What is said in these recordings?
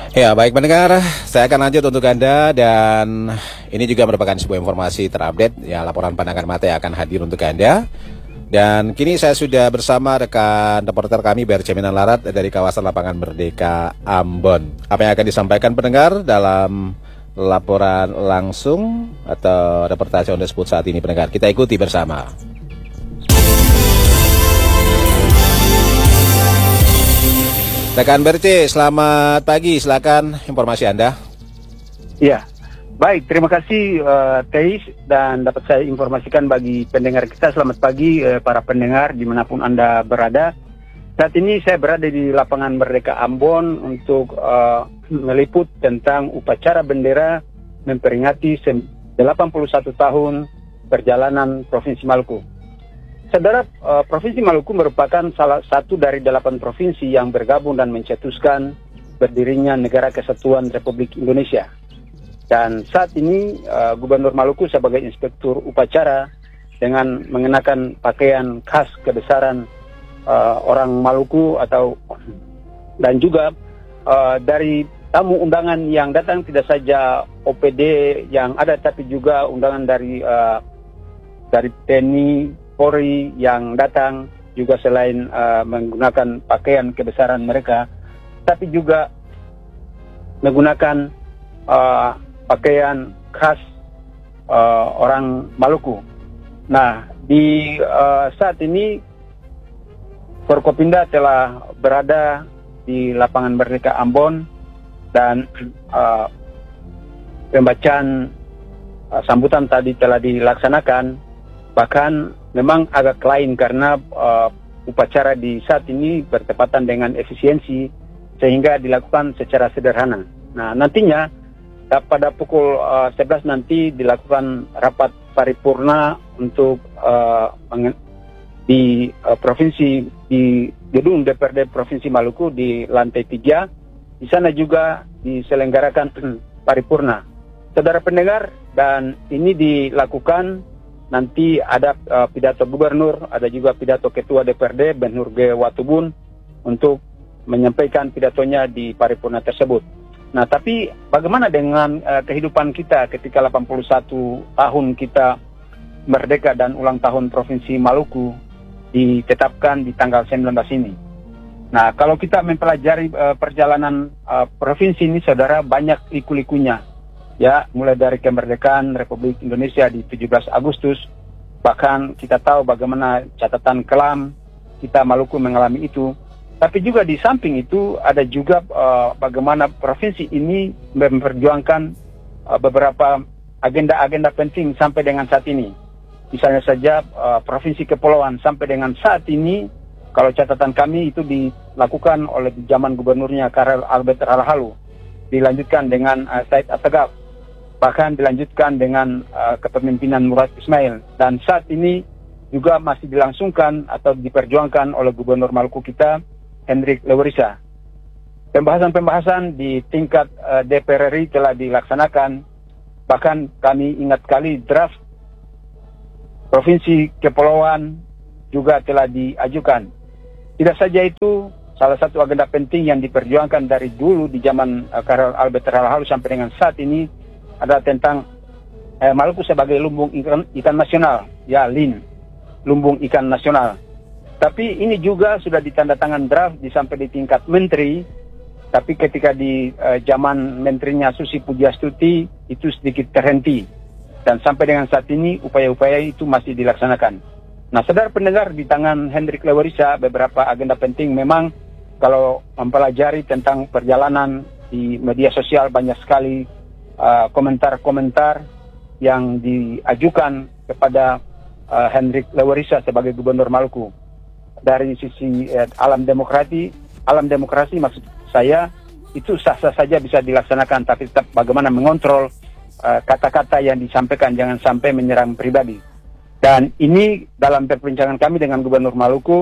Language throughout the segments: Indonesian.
Ya, baik pendengar, saya akan lanjut untuk Anda dan ini juga merupakan sebuah informasi terupdate ya, laporan pandangan mata yang akan hadir untuk Anda. Dan kini saya sudah bersama rekan reporter kami BRC Minan Larat dari kawasan Lapangan Merdeka Ambon. Apa yang akan disampaikan pendengar dalam laporan langsung atau reportase on the spot saat ini pendengar? Kita ikuti bersama. Rekan BRC, selamat pagi. Silakan informasi Anda. Ya, baik. Terima kasih Teis, dan dapat saya informasikan bagi pendengar kita. Selamat pagi para pendengar dimanapun Anda berada. Saat ini saya berada di Lapangan Merdeka Ambon untuk meliput tentang upacara bendera memperingati 81 tahun perjalanan Provinsi Maluku. Saudara, Provinsi Maluku merupakan salah satu dari 8 provinsi yang bergabung dan mencetuskan berdirinya Negara Kesatuan Republik Indonesia. Dan saat ini Gubernur Maluku sebagai inspektur upacara dengan mengenakan pakaian khas kebesaran orang Maluku dan juga dari tamu undangan yang datang tidak saja OPD yang ada, tapi juga undangan dari TNI Polri yang datang juga selain menggunakan pakaian kebesaran mereka, tapi juga menggunakan pakaian khas orang Maluku. Nah, di saat ini Forkopimda telah berada di Lapangan Merdeka Ambon dan pembacaan sambutan tadi telah dilaksanakan. Bahkan memang agak lain karena upacara di saat ini bertepatan dengan efisiensi sehingga dilakukan secara sederhana. Nah, nantinya pada pukul 11 nanti dilakukan rapat paripurna untuk di gedung DPRD Provinsi Maluku di lantai 3. Di sana juga diselenggarakan paripurna. Saudara pendengar, dan ini dilakukan nanti ada pidato gubernur, ada juga pidato ketua DPRD Ben Hurge Watubun untuk menyampaikan pidatonya di paripurna tersebut. Nah, tapi bagaimana dengan kehidupan kita ketika 81 tahun kita merdeka dan ulang tahun Provinsi Maluku ditetapkan di tanggal 19 ini? Nah, kalau kita mempelajari perjalanan provinsi ini, saudara, banyak liku-likunya. Ya, mulai dari kemerdekaan Republik Indonesia di 17 Agustus, bahkan kita tahu bagaimana catatan kelam kita Maluku mengalami itu. Tapi juga di samping itu ada juga bagaimana provinsi ini memperjuangkan beberapa agenda-agenda penting sampai dengan saat ini. Misalnya saja Provinsi Kepulauan sampai dengan saat ini, kalau catatan kami itu dilakukan oleh zaman gubernurnya Karel Albert Rarahalu, dilanjutkan dengan Said Atagaf, bahkan dilanjutkan dengan kepemimpinan Murad Ismail, dan saat ini juga masih dilangsungkan atau diperjuangkan oleh Gubernur Maluku kita, Hendrik Lewerisa. Pembahasan-pembahasan di tingkat DPR RI telah dilaksanakan, bahkan kami ingat kali draft Provinsi Kepulauan juga telah diajukan. Tidak saja itu, salah satu agenda penting yang diperjuangkan dari dulu di zaman Karel Albert Rarahalu sampai dengan saat ini adalah tentang Maluku sebagai lumbung ikan nasional, ya, LIN, lumbung ikan nasional. Tapi ini juga sudah ditandatangan draft sampai di tingkat menteri, tapi ketika di zaman menterinya Susi Pujiastuti itu sedikit terhenti, dan sampai dengan saat ini upaya-upaya itu masih dilaksanakan. Nah, saudara pendengar, di tangan Hendrik Lewerisa beberapa agenda penting. Memang kalau mempelajari tentang perjalanan di media sosial, banyak sekali komentar-komentar yang diajukan kepada Hendrik Lewerisa sebagai Gubernur Maluku. Dari sisi alam demokrasi maksud saya itu sah-sah saja bisa dilaksanakan, tapi tetap bagaimana mengontrol kata-kata yang disampaikan, jangan sampai menyerang pribadi. Dan ini dalam perbincangan kami dengan Gubernur Maluku,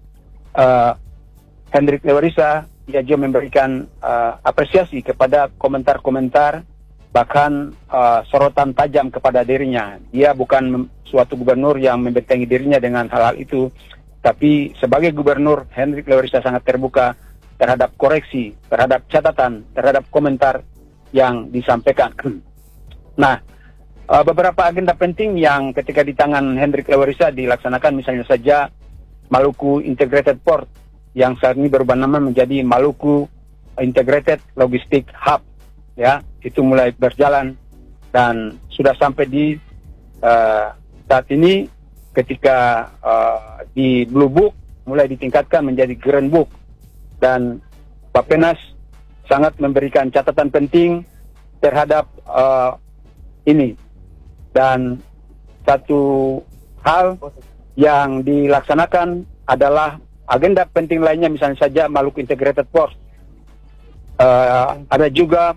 Hendrik Lewerisa, dia juga memberikan apresiasi kepada komentar-komentar, bahkan sorotan tajam kepada dirinya. Dia bukan suatu gubernur yang membentengi dirinya dengan hal-hal itu, tapi sebagai gubernur, Hendrik Lewerisa sangat terbuka terhadap koreksi, terhadap catatan, terhadap komentar yang disampaikan. Nah, beberapa agenda penting yang ketika di tangan Hendrik Lewerisa dilaksanakan, misalnya saja Maluku Integrated Port yang saat ini berubah nama menjadi Maluku Integrated Logistic Hub, ya, itu mulai berjalan dan sudah sampai di saat ini ketika di Blue Book mulai ditingkatkan menjadi Green Book, dan Bappenas sangat memberikan catatan penting terhadap ini. Dan satu hal yang dilaksanakan adalah agenda penting lainnya, misalnya saja Maluku Integrated Port. Ada juga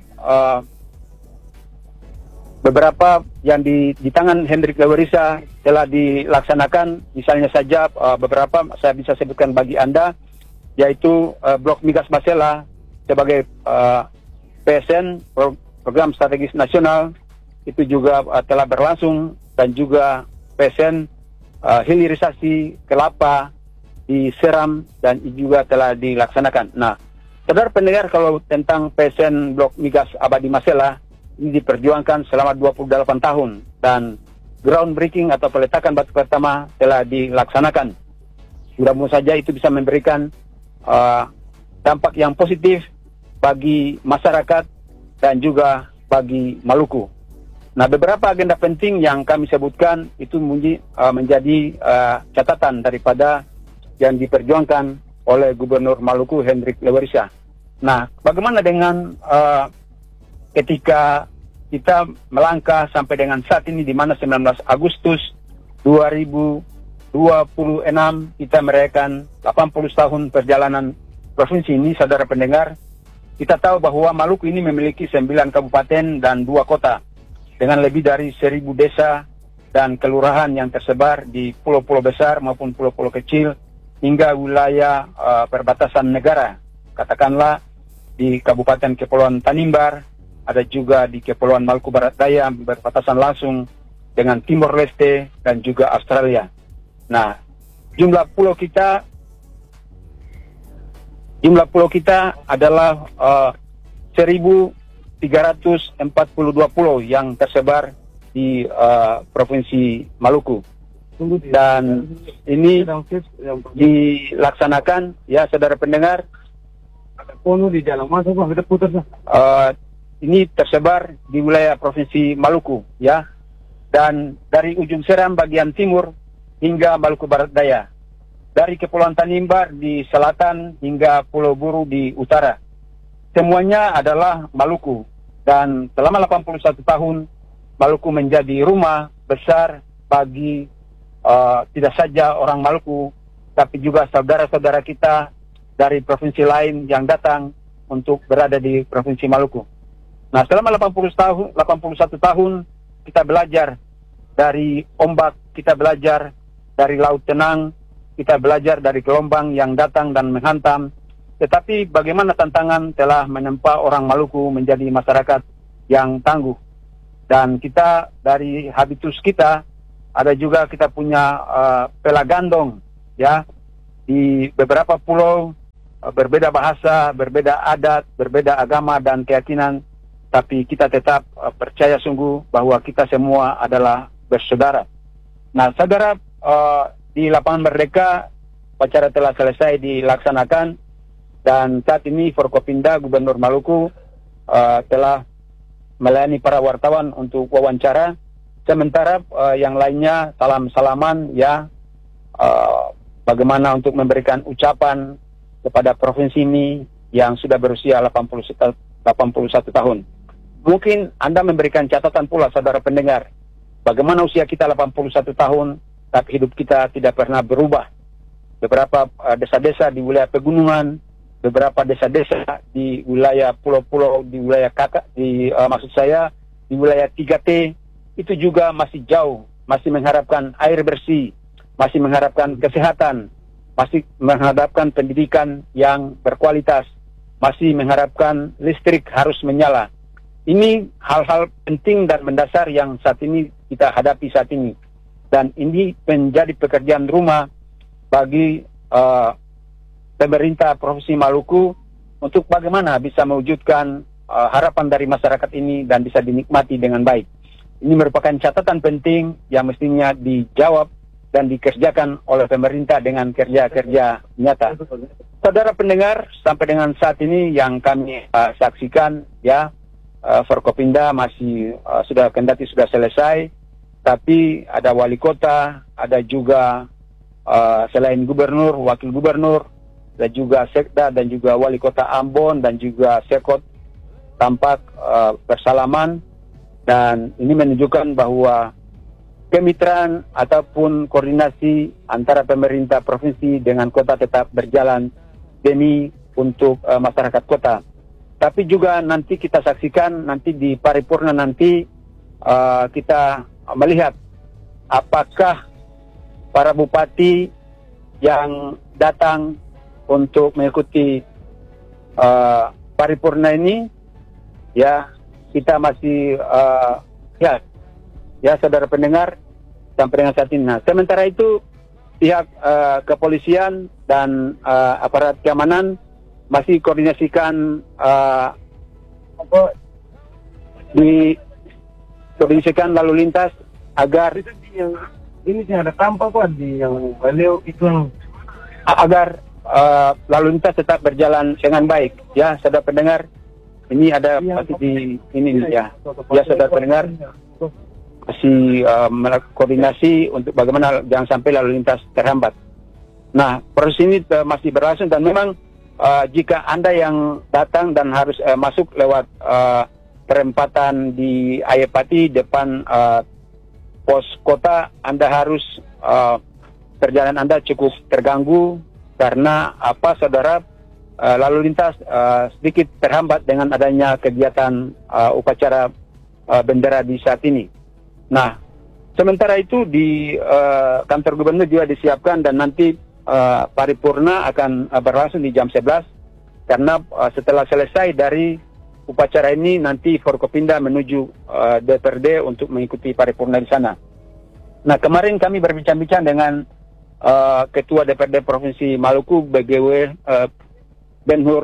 beberapa yang di tangan Hendrik Lewerisa telah dilaksanakan, misalnya saja beberapa saya bisa sebutkan bagi Anda, yaitu Blok Migas Masela sebagai PSN, Program Strategis Nasional, itu juga telah berlangsung, dan juga PSN hilirisasi kelapa di Seram dan juga telah dilaksanakan. Nah, saudara pendengar, kalau tentang PSN Blok Migas Abadi Masela, ini diperjuangkan selama 28 tahun dan groundbreaking atau peletakan batu pertama telah dilaksanakan. Mudah-mudahan saja itu bisa memberikan dampak yang positif bagi masyarakat dan juga bagi Maluku. Nah, beberapa agenda penting yang kami sebutkan itu menjadi catatan daripada yang diperjuangkan oleh Gubernur Maluku Hendrik Lewerisa. Nah, bagaimana dengan ketika kita melangkah sampai dengan saat ini, di mana 19 Agustus 2026 kita merayakan 80 tahun perjalanan provinsi ini, saudara pendengar. Kita tahu bahwa Maluku ini memiliki 9 kabupaten dan 2 kota dengan lebih dari 1.000 desa dan kelurahan yang tersebar di pulau-pulau besar maupun pulau-pulau kecil hingga wilayah perbatasan negara. Katakanlah di Kabupaten Kepulauan Tanimbar, ada juga di Kepulauan Maluku Barat Daya berbatasan langsung dengan Timor Leste dan juga Australia. Nah, jumlah pulau kita adalah 1.342 pulau yang tersebar di Provinsi Maluku. Dan ini dilaksanakan, ya saudara pendengar, ini tersebar di wilayah Provinsi Maluku, ya, dan dari ujung Seram bagian timur hingga Maluku Barat Daya, dari Kepulauan Tanimbar di selatan hingga Pulau Buru di utara, semuanya adalah Maluku. Dan selama 81 tahun Maluku menjadi rumah besar bagi tidak saja orang Maluku, tapi juga saudara-saudara kita dari provinsi lain yang datang untuk berada di Provinsi Maluku. Nah, selama 81 tahun kita belajar dari ombak, kita belajar dari laut tenang, kita belajar dari gelombang yang datang dan menghantam. Tetapi bagaimana tantangan telah menempa orang Maluku menjadi masyarakat yang tangguh. Dan kita dari habitus kita, ada juga kita punya pelagandong, ya, di beberapa pulau, berbeda bahasa, berbeda adat, berbeda agama dan keyakinan, tapi kita tetap percaya sungguh bahwa kita semua adalah bersaudara. Nah, saudara, di Lapangan Merdeka upacara telah selesai dilaksanakan, dan saat ini Forkopimda Gubernur Maluku telah melayani para wartawan untuk wawancara, sementara yang lainnya salam-salaman, ya, bagaimana untuk memberikan ucapan kepada provinsi ini yang sudah berusia 81 tahun. Mungkin Anda memberikan catatan pula, saudara pendengar, bagaimana usia kita 81 tahun, tapi hidup kita tidak pernah berubah. Beberapa desa-desa di wilayah pegunungan, beberapa desa-desa di wilayah pulau-pulau, di wilayah di wilayah 3T, itu juga masih jauh, masih mengharapkan air bersih, masih mengharapkan kesehatan, masih mengharapkan pendidikan yang berkualitas, masih mengharapkan listrik harus menyala. Ini hal-hal penting dan mendasar yang saat ini kita hadapi saat ini. Dan ini menjadi pekerjaan rumah bagi pemerintah Provinsi Maluku untuk bagaimana bisa mewujudkan harapan dari masyarakat ini dan bisa dinikmati dengan baik. Ini merupakan catatan penting yang mestinya dijawab dan dikerjakan oleh pemerintah dengan kerja-kerja nyata. Saudara pendengar, sampai dengan saat ini yang kami saksikan, ya, Forkopimda masih sudah kendati sudah selesai, tapi ada wali kota, ada juga selain gubernur, wakil gubernur, dan juga sekda dan juga wali kota Ambon dan juga sekot tampak bersalaman, dan ini menunjukkan bahwa kemitraan ataupun koordinasi antara pemerintah provinsi dengan kota tetap berjalan demi untuk masyarakat kota. Tapi juga nanti kita saksikan nanti di paripurna nanti kita melihat apakah para bupati yang datang untuk mengikuti paripurna ini, ya, kita masih ya saudara pendengar sampai dengan saat ini. Nah, sementara itu pihak kepolisian dan aparat keamanan masih koordinasikan koordinasikan lalu lintas agar ini ada tampak kok di yang beliau itu agar lalu lintas tetap berjalan dengan baik. Ya, saudara pendengar, ini ada masih di ini ya saudara pendengar masih koordinasi untuk bagaimana jangan sampai lalu lintas terhambat. Nah, proses ini masih berlangsung dan memang jika Anda yang datang dan harus masuk lewat perempatan di Ayepati depan pos kota, Anda harus perjalanan Anda cukup terganggu karena saudara lalu lintas sedikit terhambat dengan adanya kegiatan upacara bendera di saat ini. Nah, sementara itu di kantor gubernur juga disiapkan dan nanti paripurna akan berlangsung di jam 11 karena setelah selesai dari upacara ini nanti Forkopimda menuju DPRD untuk mengikuti paripurna di sana. Nah, kemarin kami berbincang-bincang dengan Ketua DPRD Provinsi Maluku BGW Benhur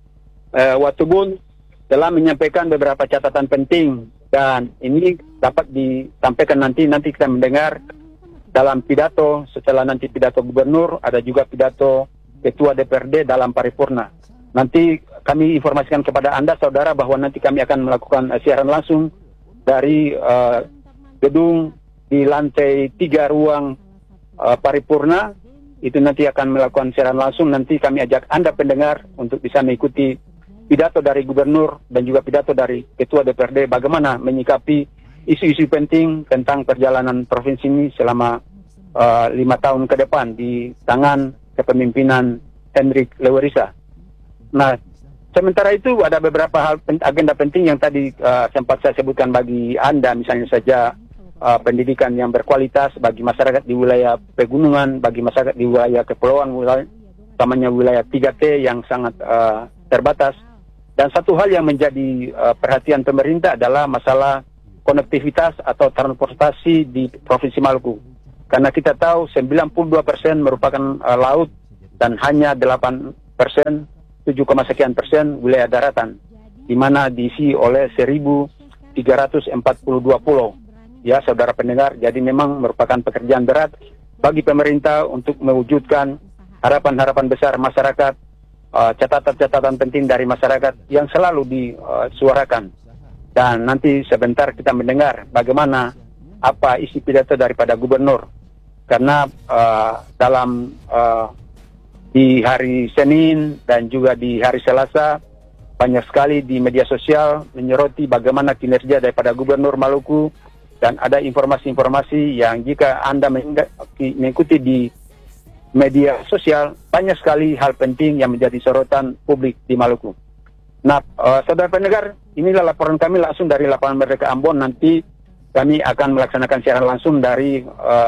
Watubun telah menyampaikan beberapa catatan penting dan ini dapat disampaikan nanti kita mendengar dalam pidato. Setelah nanti pidato gubernur, ada juga pidato ketua DPRD dalam paripurna. Nanti kami informasikan kepada Anda saudara bahwa nanti kami akan melakukan siaran langsung dari gedung di lantai 3 ruang paripurna. Itu nanti akan melakukan siaran langsung. Nanti kami ajak Anda pendengar untuk bisa mengikuti pidato dari gubernur dan juga pidato dari ketua DPRD bagaimana menyikapi isu-isu penting tentang perjalanan provinsi ini selama 5 tahun ke depan di tangan kepemimpinan Hendrik Lewerisa. Nah, sementara itu ada beberapa hal agenda penting yang tadi sempat saya sebutkan bagi Anda, misalnya saja pendidikan yang berkualitas bagi masyarakat di wilayah pegunungan, bagi masyarakat di wilayah kepulauan, utamanya wilayah 3T yang sangat terbatas. Dan satu hal yang menjadi perhatian pemerintah adalah masalah konektivitas atau transportasi di Provinsi Maluku. Karena kita tahu 92% merupakan laut dan hanya 8%, 7,sekian% wilayah daratan, di mana diisi oleh 1.342 pulau. Ya, saudara pendengar, jadi memang merupakan pekerjaan berat bagi pemerintah untuk mewujudkan harapan-harapan besar masyarakat, catatan-catatan penting dari masyarakat yang selalu disuarakan. Dan nanti sebentar kita mendengar bagaimana apa isi pidato daripada gubernur. Karena dalam di hari Senin dan juga di hari Selasa banyak sekali di media sosial menyoroti bagaimana kinerja daripada gubernur Maluku, dan ada informasi-informasi yang jika Anda mengikuti di media sosial banyak sekali hal penting yang menjadi sorotan publik di Maluku. Nah, saudara pendengar, inilah laporan kami langsung dari lapangan Merdeka Ambon. Nanti kami akan melaksanakan siaran langsung dari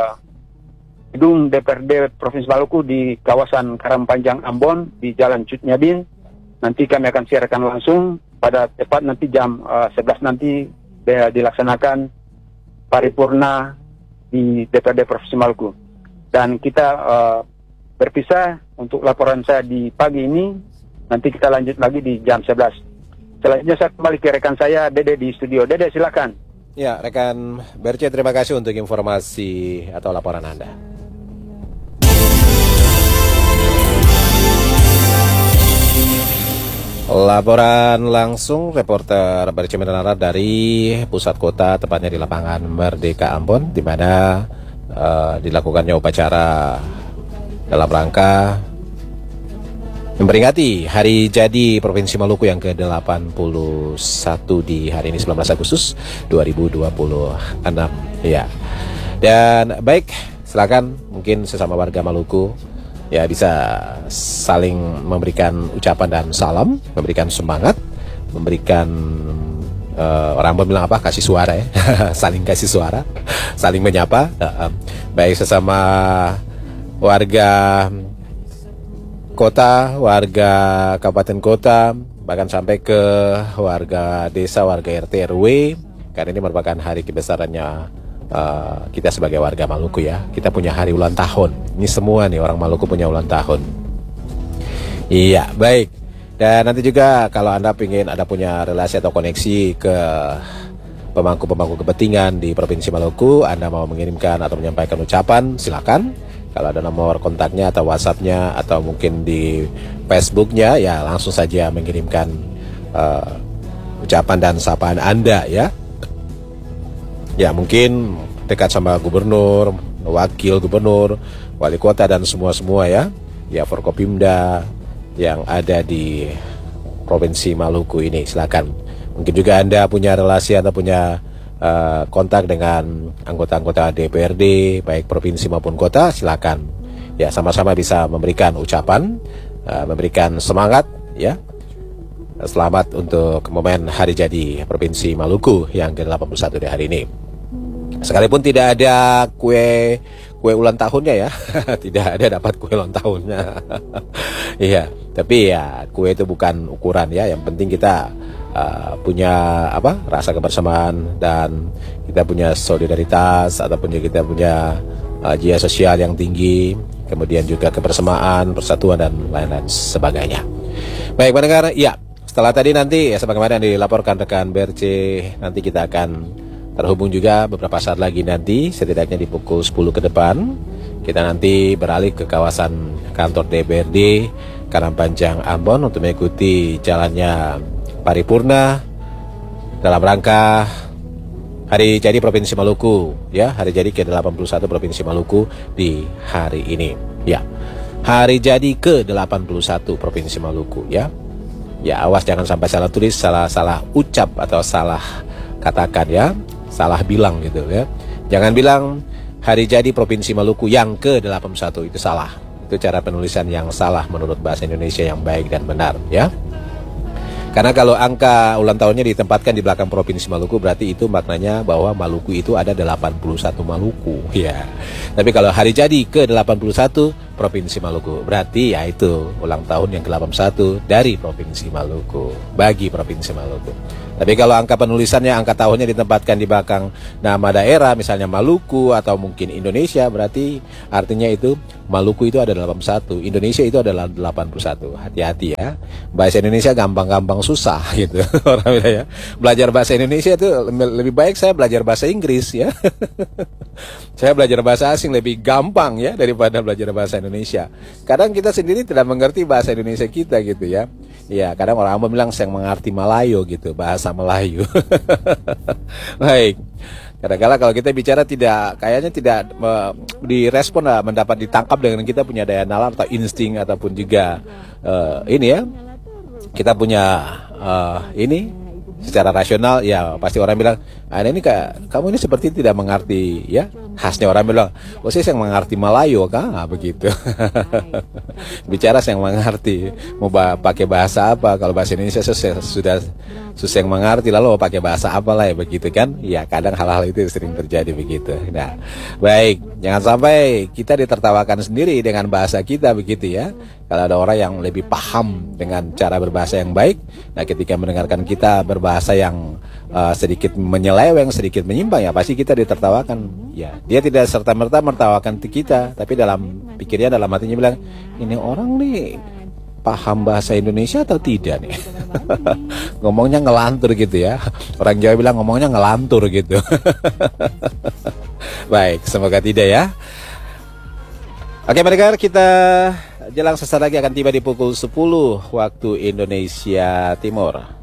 gedung DPRD Provinsi Maluku di kawasan Karangpanjang Ambon di Jalan Cut Nyadin. Nanti kami akan siarkan langsung pada tepat nanti jam 11 nanti dilaksanakan paripurna di DPRD Provinsi Maluku. Dan kita berpisah untuk laporan saya di pagi ini. Nanti kita lanjut lagi di jam 11. Selanjutnya saya kembali ke rekan saya Dede di studio. Dede, silakan. Ya, rekan Berce, terima kasih untuk informasi atau laporan Anda. Laporan langsung reporter Berce Menara dari pusat kota, tepatnya di lapangan Merdeka Ambon, di mana dilakukannya upacara dalam rangka memperingati Hari Jadi Provinsi Maluku yang ke-81 di hari ini 19 Agustus 2026. Ya. Dan baik, silakan mungkin sesama warga Maluku ya bisa saling memberikan ucapan dan salam, memberikan semangat, memberikan orang bilang apa, kasih suara ya. Saling kasih suara, saling menyapa. Baik sesama warga kota, warga kabupaten kota, bahkan sampai ke warga desa, warga RT RW, karena ini merupakan hari kebesarannya kita sebagai warga Maluku ya. Kita punya hari ulang tahun. Ini semua nih orang Maluku punya ulang tahun. Iya, baik. Dan nanti juga kalau Anda ingin ada punya relasi atau koneksi ke pemangku-pemangku kepentingan di Provinsi Maluku, Anda mau mengirimkan atau menyampaikan ucapan, silakan. Kalau ada nomor kontaknya atau WhatsApp-nya atau mungkin di Facebook-nya, ya langsung saja mengirimkan ucapan dan sapaan Anda ya. Ya mungkin dekat sama gubernur, wakil gubernur, wali kota dan semua ya. Ya Forkopimda yang ada di Provinsi Maluku ini, silakan. Mungkin juga Anda punya relasi atau punya kontak dengan anggota-anggota DPRD baik provinsi maupun kota, silakan ya, sama-sama bisa memberikan ucapan, memberikan semangat ya. Selamat untuk momen Hari Jadi Provinsi Maluku yang ke-81 di hari ini. Sekalipun tidak ada kue ulang tahunnya ya. Tidak ada dapat kue ulang tahunnya. Iya, tapi ya kue itu bukan ukuran ya. Yang penting kita punya rasa kebersamaan dan kita punya solidaritas ataupun juga kita punya jiwa sosial yang tinggi, kemudian juga kebersamaan, persatuan dan lain-lain sebagainya. Baik pendengar, ya setelah tadi nanti ya sebagaimana yang dilaporkan rekan BRC, nanti kita akan terhubung juga beberapa saat lagi nanti, setidaknya di pukul 10 ke depan kita nanti beralih ke kawasan kantor DPRD Karangpanjang Ambon untuk mengikuti jalannya paripurna dalam rangka Hari Jadi Provinsi Maluku ya, Hari Jadi ke-81 Provinsi Maluku di hari ini ya. Hari Jadi ke-81 Provinsi Maluku ya. Ya awas jangan sampai salah tulis, salah ucap atau salah katakan ya, salah bilang gitu ya. Jangan bilang Hari Jadi Provinsi Maluku yang ke-81, itu salah. Itu cara penulisan yang salah menurut bahasa Indonesia yang baik dan benar ya. Karena kalau angka ulang tahunnya ditempatkan di belakang Provinsi Maluku, berarti itu maknanya bahwa Maluku itu ada 81 Maluku ya. Tapi kalau Hari Jadi ke-81 Provinsi Maluku, berarti ya itu ulang tahun yang ke-81 dari Provinsi Maluku, bagi Provinsi Maluku. Tapi kalau angka penulisannya, angka tahunnya ditempatkan di belakang nama daerah, misalnya Maluku atau mungkin Indonesia, berarti artinya itu Maluku itu ada 81, Indonesia itu adalah 81. Hati-hati ya, bahasa Indonesia gampang-gampang susah gitu. Orang bilang ya, belajar bahasa Indonesia itu lebih baik saya belajar bahasa Inggris ya. Saya belajar bahasa asing lebih gampang ya daripada belajar bahasa Indonesia. Kadang kita sendiri tidak mengerti bahasa Indonesia kita gitu ya. Ya kadang orang bilang saya mengerti Melayu gitu, bahasa Melayu. Baik. Kadang-kadang kalau kita bicara kayaknya tidak direspon lah, mendapat ditangkap dengan kita punya daya nalar atau insting ataupun juga ini ya. Kita punya ini secara rasional ya pasti orang bilang, ini kamu ini seperti tidak mengerti ya. Khasnya orang bilang, saya yang mengerti Melayu kan, begitu. Bicara saya yang mengerti, mau pakai bahasa apa? Kalau bahasa Indonesia sudah susah yang mengerti, lalu mau pakai bahasa apa lah ya, begitu kan? Ya kadang hal-hal itu sering terjadi begitu. Nah, baik, jangan sampai kita ditertawakan sendiri dengan bahasa kita begitu ya. Kalau ada orang yang lebih paham dengan cara berbahasa yang baik, nah ketika mendengarkan kita berbahasa yang sedikit menyeleweng, sedikit menyimpang, ya pasti kita ditertawakan. Ya, dia tidak serta-merta mertawakan kita, tapi dalam pikirnya, dalam hatinya bilang, ini orang nih paham bahasa Indonesia atau tidak nih? Ngomongnya ngelantur gitu ya. Orang Jawa bilang ngomongnya ngelantur gitu. Baik, semoga tidak ya. Oke pendengar, kita jelang sesaat lagi akan tiba di pukul 10 waktu Indonesia Timur.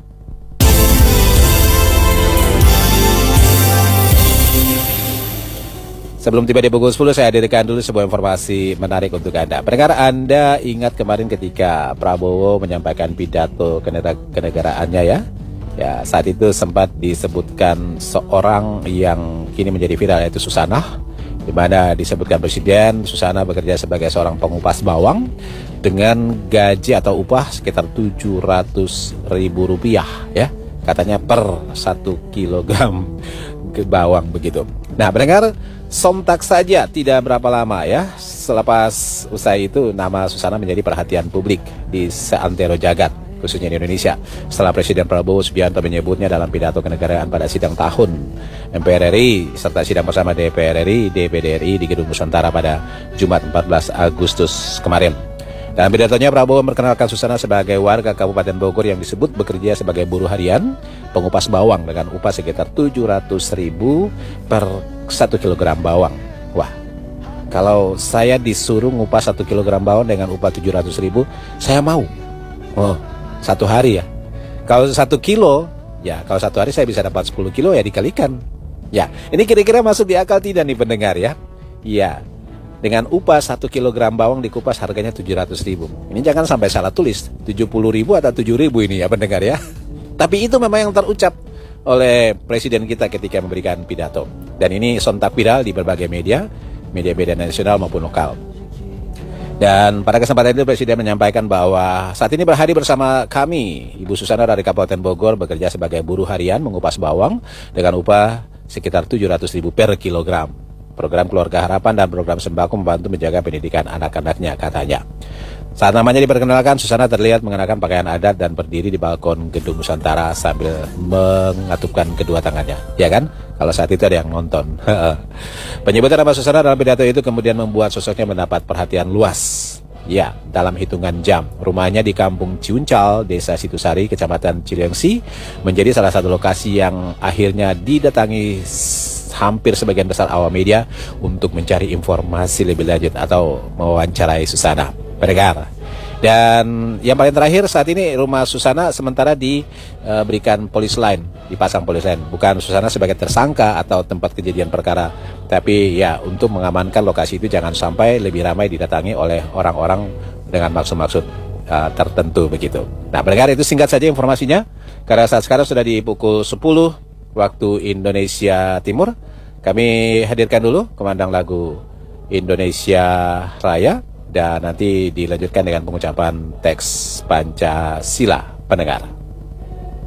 Sebelum tiba di pukul 10, saya hadirkan dulu sebuah informasi menarik untuk Anda. Pendengar, Anda ingat kemarin ketika Prabowo menyampaikan pidato kenegaraannya ya? Ya, saat itu sempat disebutkan seorang yang kini menjadi viral, yaitu Susanah, di mana disebutkan Presiden Susanah bekerja sebagai seorang pengupas bawang dengan gaji atau upah sekitar Rp700.000 ya, katanya per 1 kilogram bawang begitu. Nah, pendengar, sontak saja tidak berapa lama ya, selepas usai itu nama Susanah menjadi perhatian publik di seantero jagat, khususnya di Indonesia, setelah Presiden Prabowo Subianto menyebutnya dalam pidato kenegaraan pada sidang tahun MPR RI serta sidang bersama DPR RI, DPD RI di Gedung Nusantara pada Jumat 14 Agustus kemarin. Dalam pidatonya, Prabowo memperkenalkan Susanah sebagai warga Kabupaten Bogor yang disebut bekerja sebagai buruh harian pengupas bawang dengan upah sekitar Rp700.000 per 1 kilogram bawang. Wah, kalau saya disuruh ngupas 1 kilogram bawang dengan upah Rp700.000, saya mau. Oh, 1 hari ya. Kalau 1 kilo, ya kalau 1 hari saya bisa dapat 10 kilo ya dikalikan. Ya, ini kira-kira masuk di akal tidak nih pendengar ya? Iya. Dengan upah 1 kilogram bawang dikupas harganya Rp700.000. Ini jangan sampai salah tulis, Rp70.000 atau Rp7.000 ini ya pendengar ya. Tapi itu memang yang terucap oleh Presiden kita ketika memberikan pidato. Dan ini sontak viral di berbagai media nasional maupun lokal. Dan pada kesempatan itu Presiden menyampaikan bahwa saat ini berhadir bersama kami, Ibu Susanah dari Kabupaten Bogor bekerja sebagai buruh harian mengupas bawang dengan upah sekitar Rp700.000 per kilogram. Program Keluarga Harapan dan program sembako membantu menjaga pendidikan anak-anaknya, katanya. Saat namanya diperkenalkan, Susanah terlihat mengenakan pakaian adat dan berdiri di balkon Gedung Nusantara sambil mengatupkan kedua tangannya. Ya kan? Kalau saat itu ada yang nonton. Penyebutan nama Susanah dalam pidato itu kemudian membuat sosoknya mendapat perhatian luas. Ya, dalam hitungan jam, rumahnya di Kampung Ciuncal, Desa Situsari, Kecamatan Cilengsi, menjadi salah satu lokasi yang akhirnya didatangi hampir sebagian besar awam media untuk mencari informasi lebih lanjut atau mewawancarai Susanah. Pendengar. Dan yang paling terakhir, saat ini rumah Susanah sementara diberikan polis lain, dipasang polis lain. Bukan Susanah sebagai tersangka atau tempat kejadian perkara, tapi ya untuk mengamankan lokasi itu jangan sampai lebih ramai didatangi oleh orang-orang dengan maksud-maksud tertentu begitu. Nah, pendengar, itu singkat saja informasinya. Karena saat sekarang sudah di pukul 10 waktu Indonesia Timur. Kami hadirkan dulu kumandang lagu Indonesia Raya dan nanti dilanjutkan dengan pengucapan teks Pancasila, pendengar.